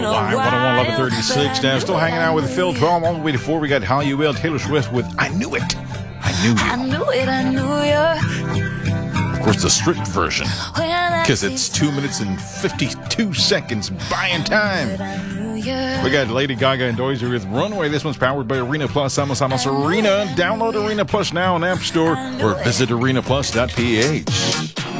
Live 101 1136 now. Still hanging out with Phil 12 all the way to 4. We got Hollywood, Taylor Swift with I Knew It. I Knew You. I knew it, I knew you. Of course, the stripped version. Because it's 2 minutes and 52 seconds buying time. We got Lady Gaga and Dozy with Runaway. This one's powered by Arena Plus. Sama Arena. Download Arena Plus now on App Store or visit arenaplus.ph.